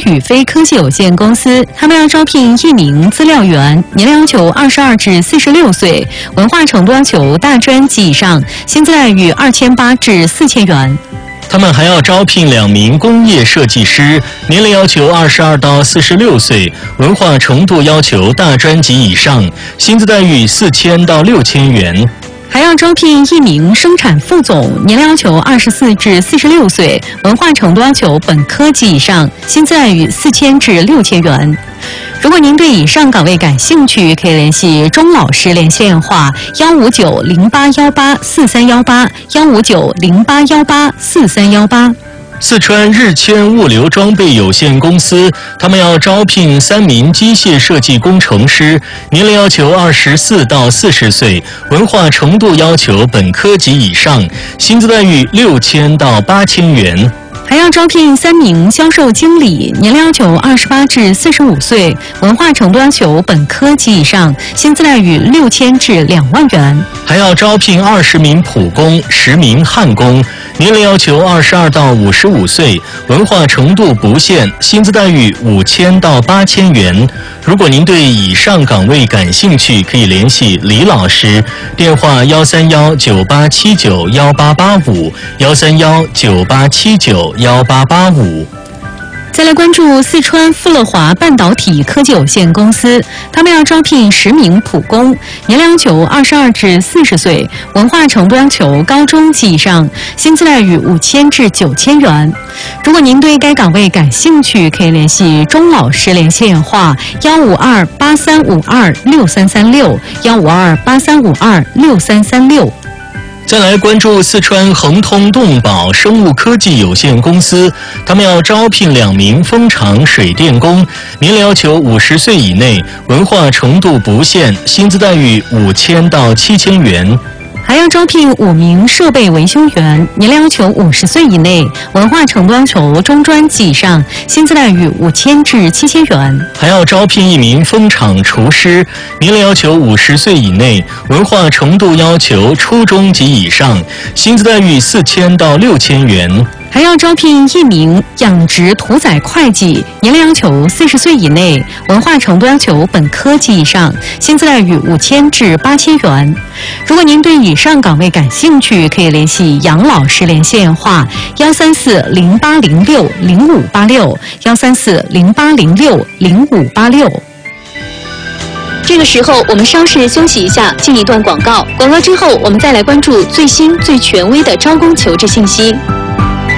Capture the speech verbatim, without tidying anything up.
宇飞科技有限公司，他们要招聘一名资料员，年龄要求二十二至四十六岁，文化程度要求大专及以上，薪资待遇二千八至四千元。 他们还要招聘两名工业设计师，年龄要求二十二到四十六岁，文化程度要求大专及以上，薪资待遇四千到六千元。 还要招聘一名生产副总，年龄要求二十四至四十六岁，文化程度要求本科及以上，薪资待遇四千至六千元。如果您对以上岗位感兴趣，可以联系钟老师联系电话幺五九零八幺八四三幺八幺五九零八幺八四三幺八。 四川日谦物流装备有限公司，他们要招聘三名机械设计工程师，年龄要求二十四到四十岁，文化程度要求本科及以上，薪资待遇六千到八千元。 还要招聘三名销售经理，年龄要求二十八至四十五岁，文化程度要求本科及以上，薪资待遇六千至两万元。 还要招聘二十名普工、十名焊工，年龄要求二十二到五十五岁，文化程度不限，薪资待遇五千到八千元。如果您对以上岗位感兴趣，可以联系李老师，电话幺三幺九八七九幺八八五幺三幺九八七九幺八八五。 再来关注四川富乐华半导体科技有限公司，他们要招聘十名普工，年龄要求二十二至四十岁，文化程度要求高中及以上，薪资待遇五千至九千元。如果您对该岗位感兴趣，可以联系钟老师联系电话幺五二八三五二六三三六幺五二八三五二六三三六。 再来关注四川恒通动宝生物科技有限公司，他们要招聘两名蜂场水电工，年龄要求五十岁以内，文化程度不限，薪资待遇五千到七千元。 还要招聘五名设备维修员，年龄要求五十岁以内，文化程度要求中专及以上，薪资待遇五千至七千元。 还要招聘一名蜂场厨师，年龄要求五十岁以内，文化程度要求初中及以上，薪资待遇四千到六千元。 还要招聘一名养殖屠宰会计，年龄要求四十岁以内，文化程度要求本科及以上，薪资待遇五千至八千元。如果您对以上岗位感兴趣，可以联系杨老师联系电话幺三四零八零六零五八六幺三四零八零六零五八六。这个时候，我们稍事休息一下，进一段广告。广告之后，我们再来关注最新最权威的招工求职信息。